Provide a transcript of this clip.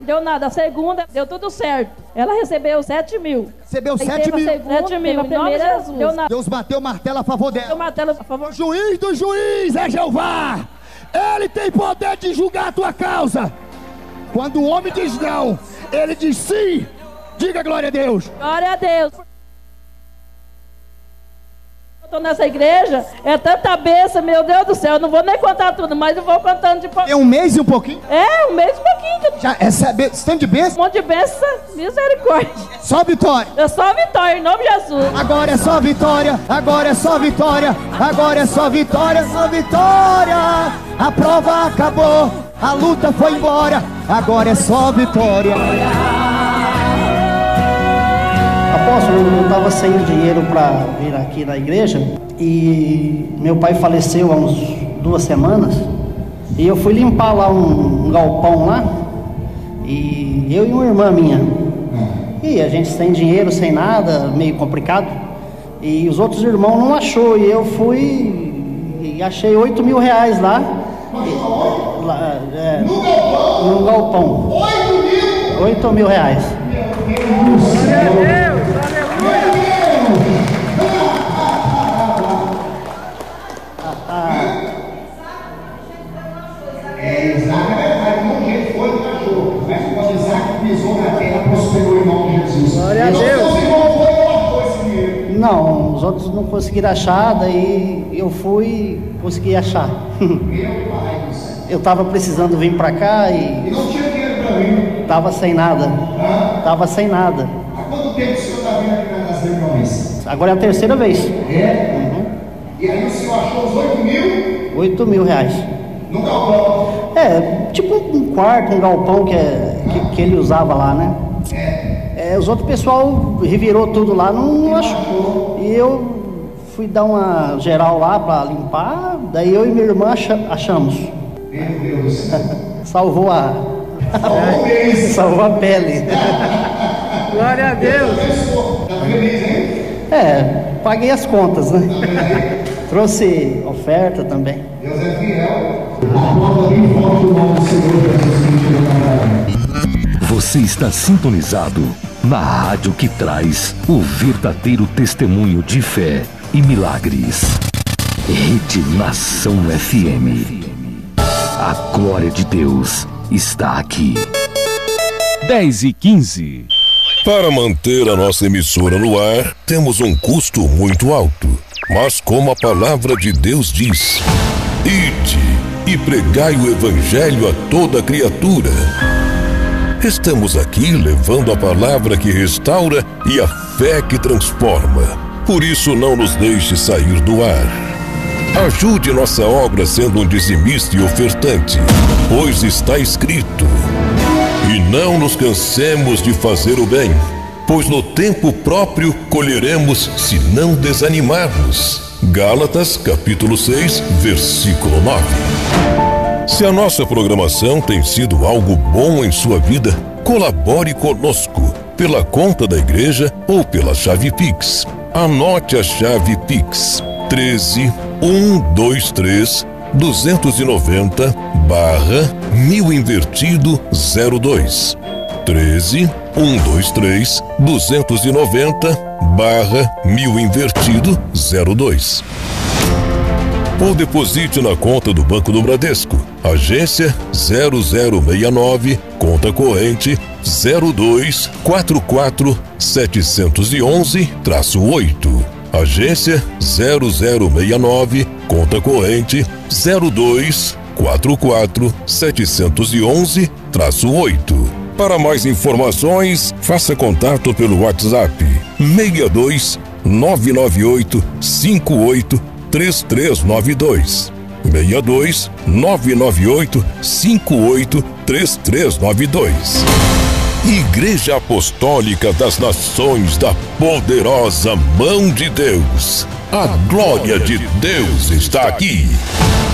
Deu nada. A segunda, deu tudo certo. Ela recebeu 7 mil. Recebeu 7 mil. 7 mil. A primeira, deu nada. Deus bateu o martelo a favor dela. Deu martelo a favor. O juiz do juiz é Jeová. Ele tem poder de julgar a tua causa. Quando o homem diz não, ele diz sim. Diga glória a Deus. Glória a Deus. Eu tô nessa igreja, é tanta bênção, meu Deus do céu. Eu não vou nem contar tudo, mas eu vou contando de pouquinho. É um mês e um pouquinho? É, um mês e um pouquinho. Já recebe tanto de bênção? Um monte de bênção, misericórdia. Só vitória. É só vitória, em nome de Jesus. Agora é só vitória, agora é só vitória, agora é só vitória, só vitória. A prova acabou, a luta foi embora, agora é só vitória. Apóstolo, eu estava sem dinheiro para vir aqui na igreja e meu pai faleceu há uns 2 semanas e eu fui limpar lá um galpão lá e eu e uma irmã minha e a gente sem dinheiro, sem nada, meio complicado e os outros irmãos não achou e eu fui e achei 8 mil reais lá, no galpão. 8 mil reais. Isaac é verdade, não que foi do cachorro, mas quando Isaac pisou na terra, prosperou em nome de Jesus. Glória a Deus. Os irmãos foram e achou esse dinheiro. Não, os outros não conseguiram achar, daí eu fui e consegui achar. Meu pai do céu. Eu estava precisando vir para cá E não tinha dinheiro para mim. tava sem nada. Tava sem nada. Há quanto tempo o senhor está vindo aqui na Casa da Irmãs? Agora é a 3ª vez. É? E aí o senhor achou os 8 mil? 8 mil reais. No galpão. É, tipo um quarto, um galpão que ele usava lá, né? Os outros pessoal revirou tudo lá, não achou. E eu fui dar uma geral lá para limpar, daí eu e minha irmã achamos. Meu Deus do céu. Salvou a pele. Glória a Deus. Tá feliz, hein? Paguei as contas, né? Trouxe oferta também. Deus é fiel. Aplauda bem forte o nome do Senhor Jesus que tirou da terra. Você está sintonizado na rádio que traz o verdadeiro testemunho de fé e milagres. Rede Nação FM. A glória de Deus está aqui. 10h15. Para manter a nossa emissora no ar, temos um custo muito alto. Mas como a palavra de Deus diz: ide e pregai o evangelho a toda criatura. Estamos aqui levando a palavra que restaura e a fé que transforma. Por isso não nos deixe sair do ar. Ajude nossa obra sendo um dizimista e ofertante, pois está escrito: e não nos cansemos de fazer o bem, pois no tempo próprio colheremos se não desanimarmos. Gálatas capítulo 6, versículo 9. Se a nossa programação tem sido algo bom em sua vida, colabore conosco pela conta da igreja ou pela chave Pix. Anote a chave Pix: 13 123 290 /1000 invertido 02. 13 123 290 /1000 invertido 02. Ou deposite na conta do Banco do Bradesco, agência 0069, conta corrente 0244711-8. Agência 0069, conta corrente 0244711-8. Para mais informações, faça contato pelo WhatsApp 62 998 58 3392. 62 998 58 3392. Igreja Apostólica das Nações da Poderosa Mão de Deus. A glória de Deus está aqui.